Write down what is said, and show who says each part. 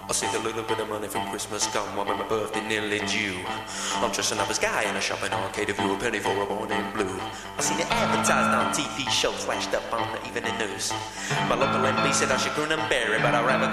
Speaker 1: I saved a little bit of money from Christmas come while my birthday nearly due. I'm dressing up as Guy in a shopping arcade if you a penny for a boy named Blue. I seen it advertised on TV shows, flashed up on the evening news. My local MP said I should grin and bear it, but I'd rather